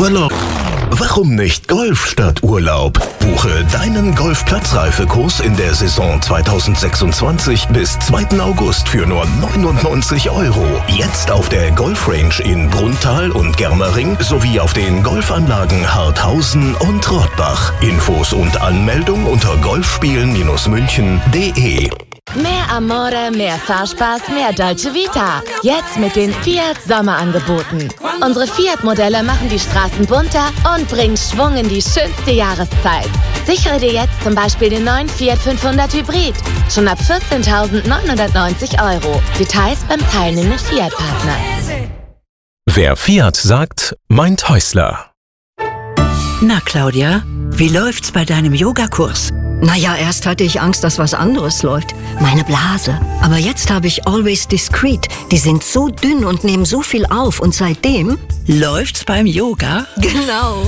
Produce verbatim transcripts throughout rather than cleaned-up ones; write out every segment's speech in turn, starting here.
Urlaub? Warum nicht Golf statt Urlaub? Buche deinen Golfplatzreifekurs in der Saison zweitausendsechsundzwanzig bis zweiten August für nur neunundneunzig Euro. Jetzt auf der Golfrange in Brunnthal und Germering sowie auf den Golfanlagen Harthausen und Rottbach. Infos und Anmeldung unter golfspielen München punkt de. Mehr Amore, mehr Fahrspaß, mehr Dolce Vita. Jetzt mit den Fiat Sommerangeboten. Unsere Fiat-Modelle machen die Straßen bunter und bringen Schwung in die schönste Jahreszeit. Sichere dir jetzt zum Beispiel den neuen Fiat fünfhundert Hybrid. Schon ab vierzehntausendneunhundertneunzig Euro. Details beim teilnehmenden Fiat-Partner. Wer Fiat sagt, meint Häusler. Na Claudia, wie läuft's bei deinem Yogakurs? Naja, erst hatte ich Angst, dass was anderes läuft. Meine Blase. Aber jetzt habe ich Always Discreet. Die sind so dünn und nehmen so viel auf. Und seitdem... Läuft's beim Yoga? Genau.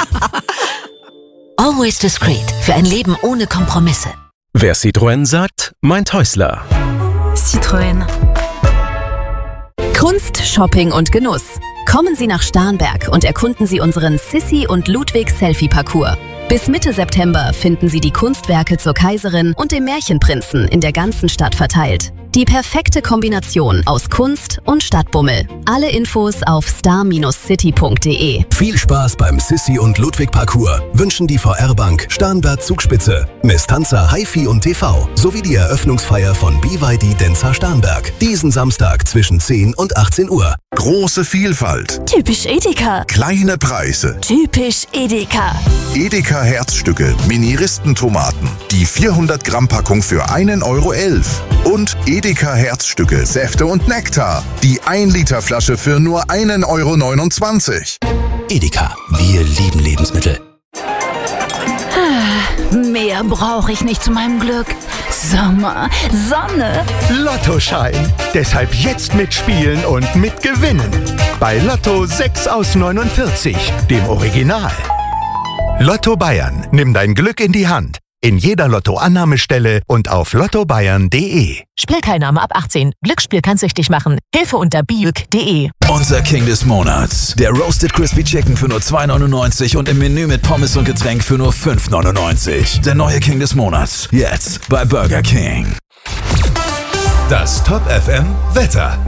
Always Discreet. Für ein Leben ohne Kompromisse. Wer Citroën sagt, meint Häusler. Citroën. Kunst, Shopping und Genuss. Kommen Sie nach Starnberg und erkunden Sie unseren Sissi und Ludwig Selfie-Parcours. Bis Mitte September finden Sie die Kunstwerke zur Kaiserin und dem Märchenprinzen in der ganzen Stadt verteilt. Die perfekte Kombination aus Kunst und Stadtbummel. Alle Infos auf star City punkt de. Viel Spaß beim Sissi und Ludwig Parcours wünschen die V R-Bank Starnberg Zugspitze, Mestanza HiFi und T V sowie die Eröffnungsfeier von B Y D Denza Starnberg. Diesen Samstag zwischen zehn und achtzehn Uhr. Große Vielfalt. Typisch Edeka. Kleine Preise. Typisch Edeka. Edeka Herzstücke, Mini-Ristentomaten. Die vierhundert Gramm Packung für einen Euro elf. Und Edeka Herzstücke, Säfte und Nektar. Die ein Liter Flasche für nur einen Euro neunundzwanzig. Edeka, wir lieben Lebensmittel. Mehr brauche ich nicht zu meinem Glück. Sommer, Sonne. Lottoschein. Deshalb jetzt mitspielen und mitgewinnen. Bei Lotto sechs aus neunundvierzig, dem Original. Lotto Bayern, nimm dein Glück in die Hand. In jeder Lotto-Annahmestelle und auf lotto bayern punkt de. Spielteilnahme ab achtzehn. Glücksspiel kann süchtig machen. Hilfe unter biüg punkt de. Unser King des Monats. Der Roasted Crispy Chicken für nur zwei neunundneunzig und im Menü mit Pommes und Getränk für nur fünf neunundneunzig. Der neue King des Monats. Jetzt bei Burger King. Das Top F M Wetter.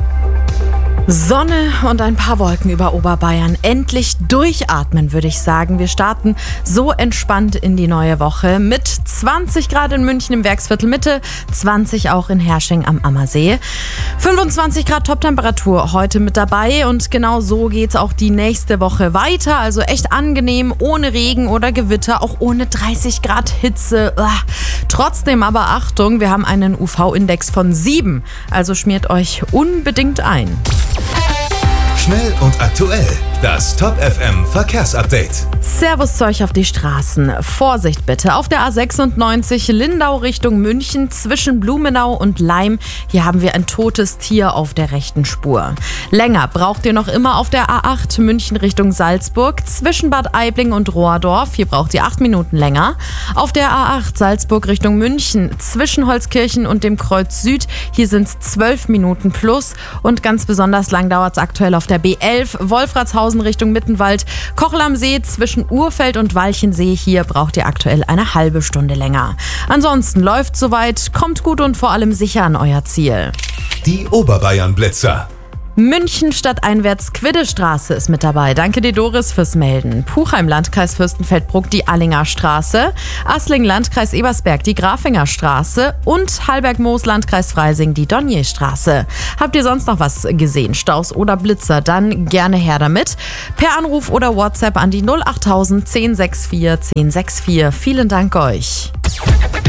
Sonne und ein paar Wolken über Oberbayern. Endlich durchatmen, würde ich sagen. Wir starten so entspannt in die neue Woche mit zwanzig Grad in München im Werksviertel Mitte, zwanzig auch in Hersching am Ammersee. fünfundzwanzig Grad Toptemperatur heute mit dabei und genau so geht's auch die nächste Woche weiter. Also echt angenehm, ohne Regen oder Gewitter, auch ohne dreißig Grad Hitze. Uah. Trotzdem aber Achtung, wir haben einen U V-Index von sieben. Also schmiert euch unbedingt ein. Schnell und aktuell. Das Top F M Verkehrsupdate. Servus zu euch auf die Straßen. Vorsicht bitte. Auf der A sechsundneunzig Lindau Richtung München zwischen Blumenau und Laim. Hier haben wir ein totes Tier auf der rechten Spur. Länger braucht ihr noch immer auf der A acht München Richtung Salzburg zwischen Bad Aibling und Rohrdorf. Hier braucht ihr acht Minuten länger. Auf der A acht Salzburg Richtung München zwischen Holzkirchen und dem Kreuz Süd. Hier sind es zwölf Minuten plus. Und ganz besonders lang dauert es aktuell auf der B elf Wolfratshausen Richtung Mittenwald. Kochel am See zwischen Urfeld und Walchensee. Hier braucht ihr aktuell eine halbe Stunde länger. Ansonsten läuft soweit, kommt gut und vor allem sicher an euer Ziel. Die Oberbayern-Blitzer. München stadteinwärts Quiddestraße ist mit dabei. Danke dir, Doris, fürs Melden. Puchheim, Landkreis Fürstenfeldbruck, die Allinger Straße. Assling, Landkreis Ebersberg, die Grafinger Straße. Und Hallberg-Moos, Landkreis Freising, die Donnier-Straße. Habt ihr sonst noch was gesehen? Staus oder Blitzer? Dann gerne her damit. Per Anruf oder WhatsApp an die null achttausend zehn sechs vier zehn sechs vier. Vielen Dank euch.